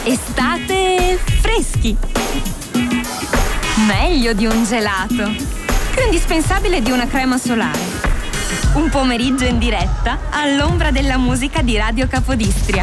Estate freschi. Meglio di un gelato. Più indispensabile di una crema solare. Un pomeriggio in diretta all'ombra della musica di Radio Capodistria.